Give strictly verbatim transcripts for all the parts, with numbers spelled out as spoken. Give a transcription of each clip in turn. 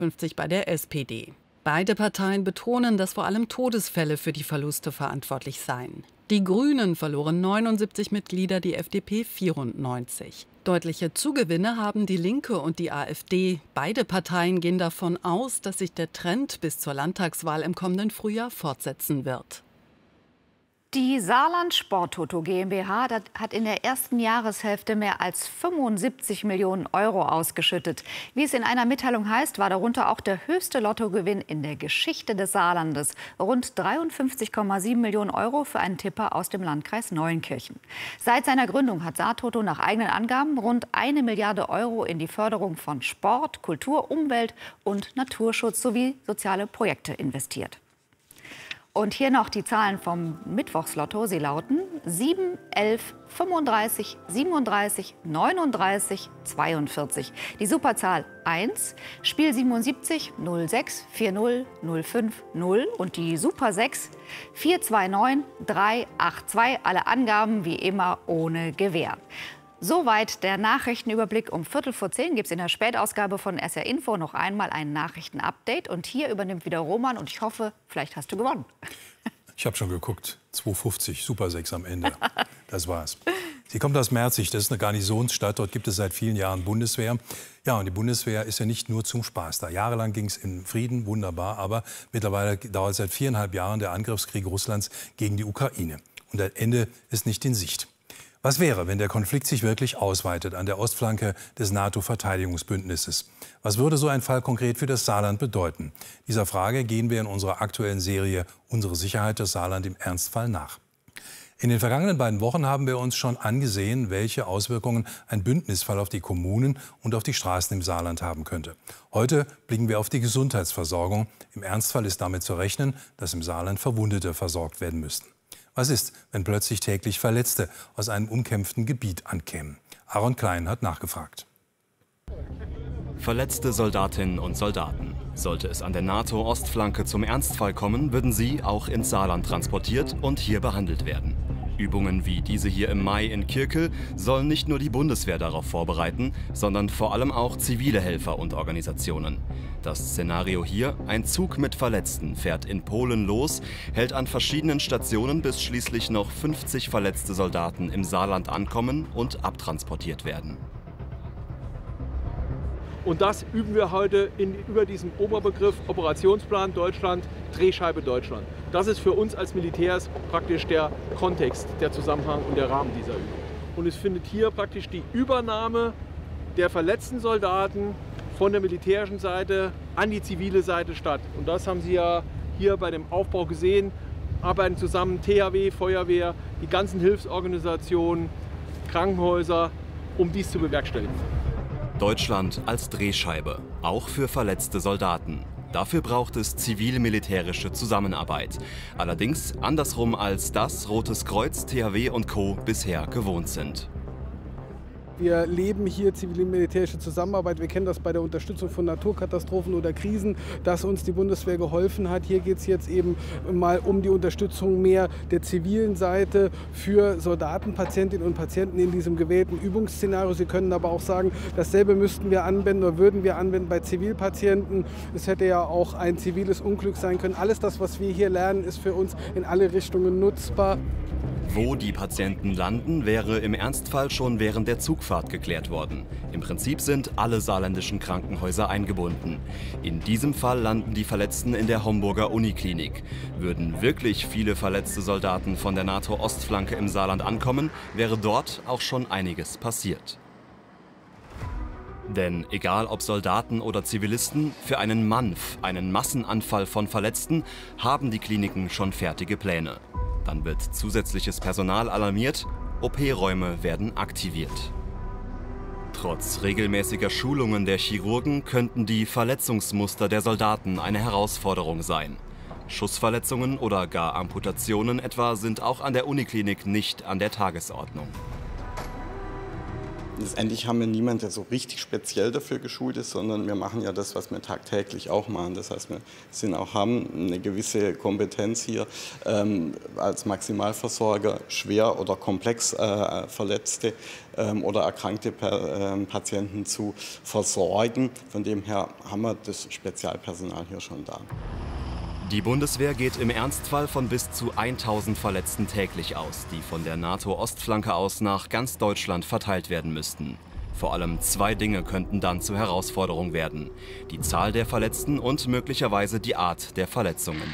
fünfzig bei der S P D. Beide Parteien betonen, dass vor allem Todesfälle für die Verluste verantwortlich seien. Die Grünen verloren neunundsiebzig Mitglieder, die F D P vierundneunzig. Deutliche Zugewinne haben die Linke und die AfD. Beide Parteien gehen davon aus, dass sich der Trend bis zur Landtagswahl im kommenden Frühjahr fortsetzen wird. Die Saarland Sport-Toto GmbH hat in der ersten Jahreshälfte mehr als fünfundsiebzig Millionen Euro ausgeschüttet. Wie es in einer Mitteilung heißt, war darunter auch der höchste Lottogewinn in der Geschichte des Saarlandes. Rund dreiundfünfzig Komma sieben Millionen Euro für einen Tipper aus dem Landkreis Neuenkirchen. Seit seiner Gründung hat Saar-Toto nach eigenen Angaben rund eine Milliarde Euro in die Förderung von Sport, Kultur, Umwelt und Naturschutz sowie soziale Projekte investiert. Und hier noch die Zahlen vom Mittwochslotto. Sie lauten sieben, elf, fünfunddreißig, siebenunddreißig, neununddreißig, zweiundvierzig. Die Superzahl eins, Spiel siebenundsiebzig, null sechs, vier null, null fünf, null und die Super sechs, vier zwei neun, drei acht zwei. Alle Angaben wie immer ohne Gewähr. Soweit der Nachrichtenüberblick. Um Viertel vor zehn gibt es in der Spätausgabe von S R Info noch einmal ein Nachrichtenupdate. Und hier übernimmt wieder Roman. Und ich hoffe, vielleicht hast du gewonnen. Ich habe schon geguckt. zwei fünfzig, Super sechs am Ende. Das war's. Sie kommt aus Merzig. Das ist eine Garnisonsstadt. Dort gibt es seit vielen Jahren Bundeswehr. Ja, und die Bundeswehr ist ja nicht nur zum Spaß da. Jahrelang ging es in Frieden, wunderbar. Aber mittlerweile dauert seit viereinhalb Jahren der Angriffskrieg Russlands gegen die Ukraine. Und das Ende ist nicht in Sicht. Was wäre, wenn der Konflikt sich wirklich ausweitet an der Ostflanke des NATO-Verteidigungsbündnisses? Was würde so ein Fall konkret für das Saarland bedeuten? Dieser Frage gehen wir in unserer aktuellen Serie Unsere Sicherheit, das Saarland im Ernstfall nach. In den vergangenen beiden Wochen haben wir uns schon angesehen, welche Auswirkungen ein Bündnisfall auf die Kommunen und auf die Straßen im Saarland haben könnte. Heute blicken wir auf die Gesundheitsversorgung. Im Ernstfall ist damit zu rechnen, dass im Saarland Verwundete versorgt werden müssten. Was ist, wenn plötzlich täglich Verletzte aus einem umkämpften Gebiet ankämen? Aaron Klein hat nachgefragt. Verletzte Soldatinnen und Soldaten. Sollte es an der NATO-Ostflanke zum Ernstfall kommen, würden sie auch ins Saarland transportiert und hier behandelt werden. Übungen wie diese hier im Mai in Kirkel sollen nicht nur die Bundeswehr darauf vorbereiten, sondern vor allem auch zivile Helfer und Organisationen. Das Szenario hier: ein Zug mit Verletzten fährt in Polen los, hält an verschiedenen Stationen, bis schließlich noch fünfzig verletzte Soldaten im Saarland ankommen und abtransportiert werden. Und das üben wir heute in, über diesen Oberbegriff Operationsplan Deutschland, Drehscheibe Deutschland. Das ist für uns als Militärs praktisch der Kontext, der Zusammenhang und der Rahmen dieser Übung. Und es findet hier praktisch die Übernahme der verletzten Soldaten von der militärischen Seite an die zivile Seite statt. Und das haben Sie ja hier bei dem Aufbau gesehen. Arbeiten zusammen T H W, Feuerwehr, die ganzen Hilfsorganisationen, Krankenhäuser, um dies zu bewerkstelligen. Deutschland als Drehscheibe, auch für verletzte Soldaten. Dafür braucht es zivil-militärische Zusammenarbeit. Allerdings andersrum, als das Rotes Kreuz, T H W und Co. bisher gewohnt sind. Wir leben hier zivil-militärische Zusammenarbeit. Wir kennen das bei der Unterstützung von Naturkatastrophen oder Krisen, dass uns die Bundeswehr geholfen hat. Hier geht es jetzt eben mal um die Unterstützung mehr der zivilen Seite für Soldaten, Patientinnen und Patienten in diesem gewählten Übungsszenario. Sie können aber auch sagen, dasselbe müssten wir anwenden oder würden wir anwenden bei Zivilpatienten. Es hätte ja auch ein ziviles Unglück sein können. Alles das, was wir hier lernen, ist für uns in alle Richtungen nutzbar. Wo die Patienten landen, wäre im Ernstfall schon während der Zugfahrt geklärt worden. Im Prinzip sind alle saarländischen Krankenhäuser eingebunden. In diesem Fall landen die Verletzten in der Homburger Uniklinik. Würden wirklich viele verletzte Soldaten von der NATO-Ostflanke im Saarland ankommen, wäre dort auch schon einiges passiert. Denn egal ob Soldaten oder Zivilisten, für einen M A N F, einen Massenanfall von Verletzten, haben die Kliniken schon fertige Pläne. Dann wird zusätzliches Personal alarmiert, O P-Räume werden aktiviert. Trotz regelmäßiger Schulungen der Chirurgen könnten die Verletzungsmuster der Soldaten eine Herausforderung sein. Schussverletzungen oder gar Amputationen etwa sind auch an der Uniklinik nicht an der Tagesordnung. letztendlich haben wir niemanden, der so richtig speziell dafür geschult ist, sondern wir machen ja das, was wir tagtäglich auch machen. Das heißt, wir sind auch, haben eine gewisse Kompetenz hier ähm, als Maximalversorger schwer oder komplex äh, Verletzte ähm, oder erkrankte per, äh, Patienten zu versorgen. Von dem her haben wir das Spezialpersonal hier schon da. Die Bundeswehr geht im Ernstfall von bis zu tausend Verletzten täglich aus, die von der NATO-Ostflanke aus nach ganz Deutschland verteilt werden müssten. Vor allem zwei Dinge könnten dann zur Herausforderung werden: die Zahl der Verletzten und möglicherweise die Art der Verletzungen.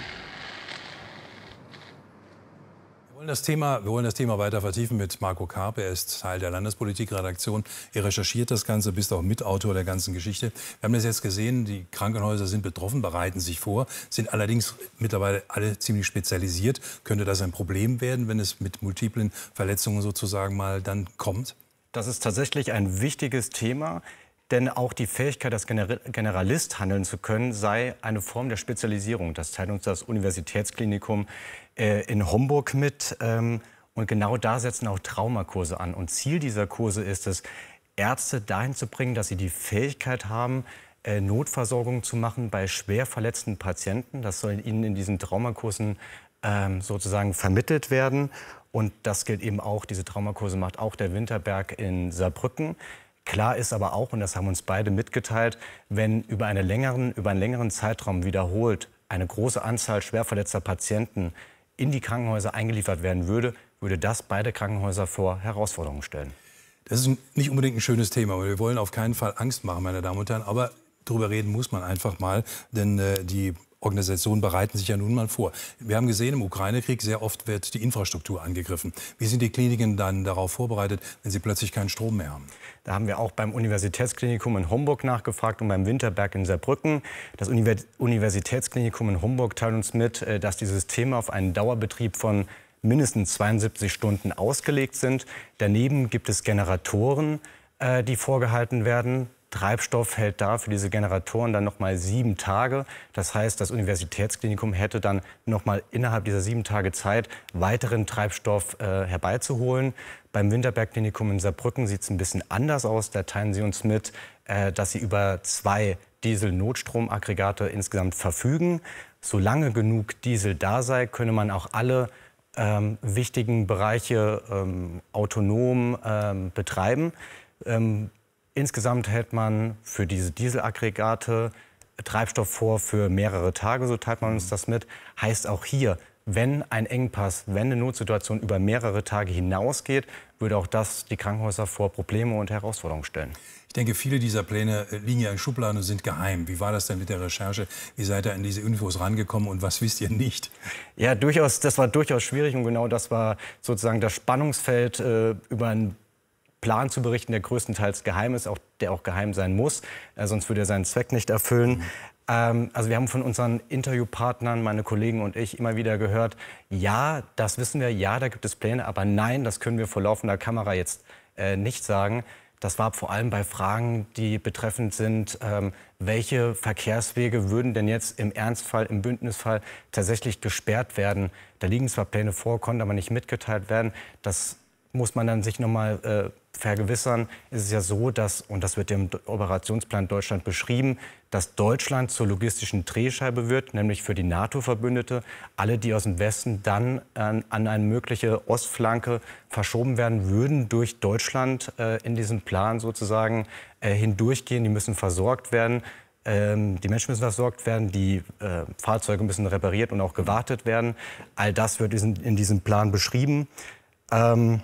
Wir wollen das Thema, wir wollen das Thema weiter vertiefen mit Marco Karp. Er ist Teil der Landespolitikredaktion. Er recherchiert das Ganze, bist auch Mitautor der ganzen Geschichte. Wir haben das jetzt gesehen, die Krankenhäuser sind betroffen, bereiten sich vor, sind allerdings mittlerweile alle ziemlich spezialisiert. Könnte das ein Problem werden, wenn es mit multiplen Verletzungen sozusagen mal dann kommt? Das ist tatsächlich ein wichtiges Thema. Denn auch die Fähigkeit, als Generalist handeln zu können, sei eine Form der Spezialisierung. Das teilt uns das Universitätsklinikum äh, in Homburg mit. Ähm, und genau da setzen auch Traumakurse an. Und Ziel dieser Kurse ist es, Ärzte dahin zu bringen, dass sie die Fähigkeit haben, äh, Notversorgung zu machen bei schwer verletzten Patienten. Das soll ihnen in diesen Traumakursen ähm, sozusagen vermittelt werden. Und das gilt eben auch, diese Traumakurse macht auch der Winterberg in Saarbrücken. Klar ist aber auch, und das haben uns beide mitgeteilt, wenn über, eine längeren, über einen längeren Zeitraum wiederholt eine große Anzahl schwerverletzter Patienten in die Krankenhäuser eingeliefert werden würde, würde das beide Krankenhäuser vor Herausforderungen stellen. Das ist nicht unbedingt ein schönes Thema. Wir wollen auf keinen Fall Angst machen, meine Damen und Herren. Aber darüber reden muss man einfach mal, denn äh, die Organisationen bereiten sich ja nun mal vor. Wir haben gesehen, im Ukraine-Krieg sehr oft wird die Infrastruktur angegriffen. Wie sind die Kliniken dann darauf vorbereitet, wenn sie plötzlich keinen Strom mehr haben? Da haben wir auch beim Universitätsklinikum in Homburg nachgefragt und beim Winterberg in Saarbrücken. Das Universitätsklinikum in Homburg teilt uns mit, dass die Systeme auf einen Dauerbetrieb von mindestens zweiundsiebzig Stunden ausgelegt sind. Daneben gibt es Generatoren, die vorgehalten werden. Treibstoff hält da für diese Generatoren dann noch mal sieben Tage. Das heißt, das Universitätsklinikum hätte dann noch mal innerhalb dieser sieben Tage Zeit, weiteren Treibstoff äh, herbeizuholen. Beim Winterberg-Klinikum in Saarbrücken sieht es ein bisschen anders aus. Da teilen sie uns mit, äh, dass sie über zwei Diesel-Notstromaggregate insgesamt verfügen. Solange genug Diesel da sei, könne man auch alle ähm, wichtigen Bereiche ähm, autonom ähm, betreiben. Ähm, Insgesamt hält man für diese Dieselaggregate Treibstoff vor für mehrere Tage, so teilt man uns das mit. Heißt auch hier, wenn ein Engpass, wenn eine Notsituation über mehrere Tage hinausgeht, würde auch das die Krankenhäuser vor Probleme und Herausforderungen stellen. Ich denke, viele dieser Pläne liegen ja in Schubladen und sind geheim. Wie war das denn mit der Recherche? Wie seid ihr an diese Infos rangekommen und was wisst ihr nicht? Ja, durchaus, das war durchaus schwierig und genau das war sozusagen das Spannungsfeld äh, über ein Plan zu berichten, der größtenteils geheim ist, auch, der auch geheim sein muss, äh, sonst würde er seinen Zweck nicht erfüllen. Mhm. Ähm, also wir haben von unseren Interviewpartnern, meine Kollegen und ich, immer wieder gehört, ja, das wissen wir, ja, da gibt es Pläne, aber nein, das können wir vor laufender Kamera jetzt äh, nicht sagen. Das war vor allem bei Fragen, die betreffend sind, ähm, welche Verkehrswege würden denn jetzt im Ernstfall, im Bündnisfall tatsächlich gesperrt werden. Da liegen zwar Pläne vor, konnten aber nicht mitgeteilt werden. Das muss man dann sich noch mal äh, vergewissern. Es ist ja so, dass, und das wird im Operationsplan Deutschland beschrieben, dass Deutschland zur logistischen Drehscheibe wird, nämlich für die NATO-Verbündete. Alle, die aus dem Westen dann an, an eine mögliche Ostflanke verschoben werden, würden durch Deutschland äh, in diesem Plan sozusagen äh, hindurchgehen. Die müssen versorgt werden. Ähm, die Menschen müssen versorgt werden, die äh, Fahrzeuge müssen repariert und auch gewartet werden. All das wird in, in diesem Plan beschrieben. Ähm,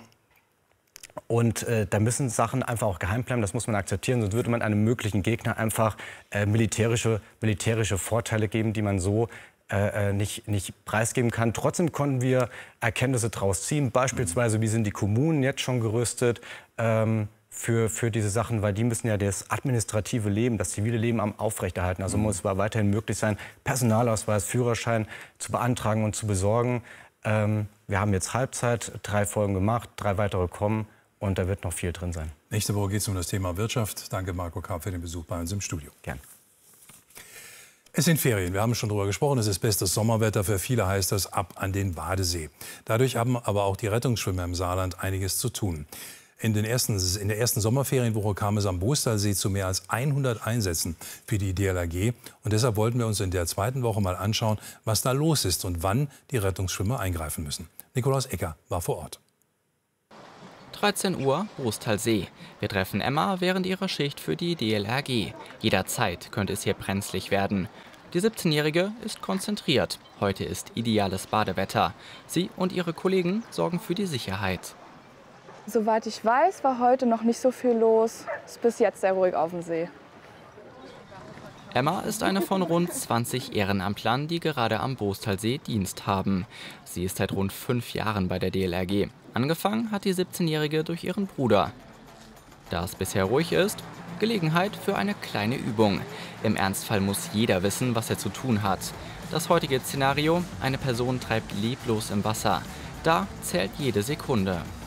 Und äh, da müssen Sachen einfach auch geheim bleiben, das muss man akzeptieren, sonst würde man einem möglichen Gegner einfach äh, militärische, militärische Vorteile geben, die man so äh, nicht, nicht preisgeben kann. Trotzdem konnten wir Erkenntnisse daraus ziehen, beispielsweise wie sind die Kommunen jetzt schon gerüstet ähm, für, für diese Sachen, weil die müssen ja das administrative Leben, das zivile Leben am aufrechterhalten. Also muss es weiterhin möglich sein, Personalausweis, Führerschein zu beantragen und zu besorgen. Ähm, wir haben jetzt Halbzeit, drei Folgen gemacht, drei weitere kommen. Und da wird noch viel drin sein. Nächste Woche geht es um das Thema Wirtschaft. Danke, Marco Karp, für den Besuch bei uns im Studio. Gern. Es sind Ferien, wir haben schon darüber gesprochen. Es ist bestes Sommerwetter. Für viele heißt das ab an den Badesee. Dadurch haben aber auch die Rettungsschwimmer im Saarland einiges zu tun. In, den ersten, in der ersten Sommerferienwoche kam es am Boostalsee zu mehr als hundert Einsätzen für die D L R G. Und deshalb wollten wir uns in der zweiten Woche mal anschauen, was da los ist und wann die Rettungsschwimmer eingreifen müssen. Nikolaus Ecker war vor Ort. dreizehn Uhr, Boostalsee. Wir treffen Emma während ihrer Schicht für die D L R G. Jederzeit könnte es hier brenzlig werden. Die siebzehnjährige ist konzentriert. Heute ist ideales Badewetter. Sie und ihre Kollegen sorgen für die Sicherheit. Soweit ich weiß, war heute noch nicht so viel los. Ist bis jetzt sehr ruhig auf dem See. Emma ist eine von rund zwanzig Ehrenamtlern, die gerade am Boostalsee Dienst haben. Sie ist seit rund fünf Jahren bei der D L R G. Angefangen hat die siebzehnjährige durch ihren Bruder. Da es bisher ruhig ist, Gelegenheit für eine kleine Übung. Im Ernstfall muss jeder wissen, was er zu tun hat. Das heutige Szenario: Eine Person treibt leblos im Wasser. Da zählt jede Sekunde.